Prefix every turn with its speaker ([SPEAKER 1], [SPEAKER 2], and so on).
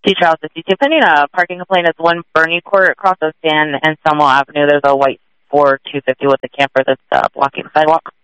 [SPEAKER 1] T. Charles 52, pending a parking complaint at 1 Bernie Court across Ocean and Selma Avenue. There's a white Ford 250 with a camper that's blocking the sidewalk.